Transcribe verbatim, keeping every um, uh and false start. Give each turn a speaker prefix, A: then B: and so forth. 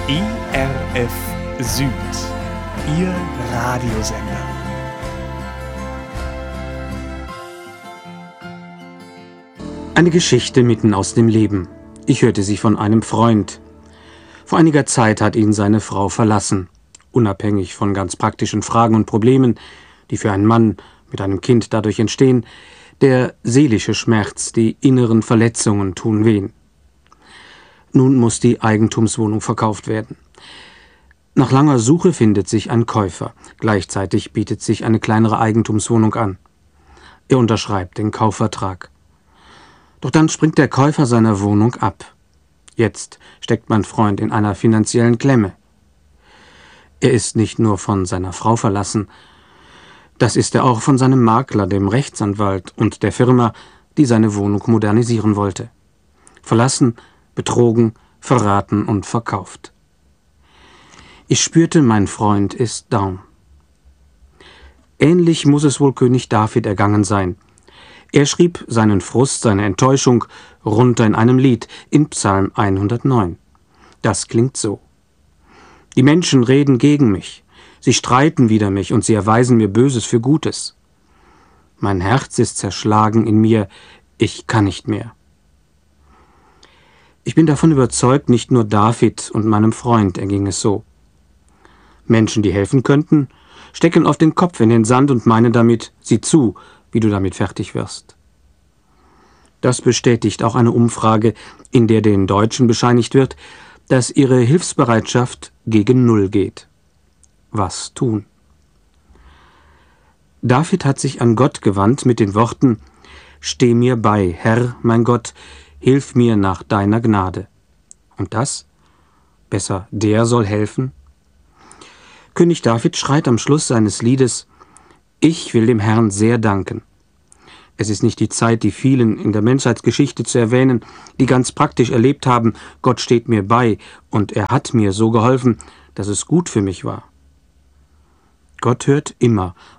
A: E R F Süd, Ihr Radiosender.
B: Eine Geschichte mitten aus dem Leben. Ich hörte sie von einem Freund. Vor einiger Zeit hat ihn seine Frau verlassen. Unabhängig von ganz praktischen Fragen und Problemen, die für einen Mann mit einem Kind dadurch entstehen, der seelische Schmerz, die inneren Verletzungen tun weh. Nun muss die Eigentumswohnung verkauft werden. Nach langer Suche findet sich ein Käufer. Gleichzeitig bietet sich eine kleinere Eigentumswohnung an. Er unterschreibt den Kaufvertrag. Doch dann springt der Käufer seiner Wohnung ab. Jetzt steckt mein Freund in einer finanziellen Klemme. Er ist nicht nur von seiner Frau verlassen, das ist er auch von seinem Makler, dem Rechtsanwalt und der Firma, die seine Wohnung modernisieren wollte. Verlassen, betrogen, verraten und verkauft. Ich spürte, mein Freund ist down. Ähnlich muss es wohl König David ergangen sein. Er schrieb seinen Frust, seine Enttäuschung runter in einem Lied, in Psalm hundertneun. Das klingt so: Die Menschen reden gegen mich, sie streiten wider mich und sie erweisen mir Böses für Gutes. Mein Herz ist zerschlagen in mir, ich kann nicht mehr. Ich bin davon überzeugt, nicht nur David und meinem Freund erging es so. Menschen, die helfen könnten, stecken oft den Kopf in den Sand und meinen damit, sieh zu, wie du damit fertig wirst. Das bestätigt auch eine Umfrage, in der den Deutschen bescheinigt wird, dass ihre Hilfsbereitschaft gegen Null geht. Was tun? David hat sich an Gott gewandt mit den Worten: Steh mir bei, Herr, mein Gott, hilf mir nach deiner Gnade. Und das? Besser, der soll helfen? König David schreit am Schluss seines Liedes: Ich will dem Herrn sehr danken. Es ist nicht die Zeit, die vielen in der Menschheitsgeschichte zu erwähnen, die ganz praktisch erlebt haben, Gott steht mir bei und er hat mir so geholfen, dass es gut für mich war. Gott hört immer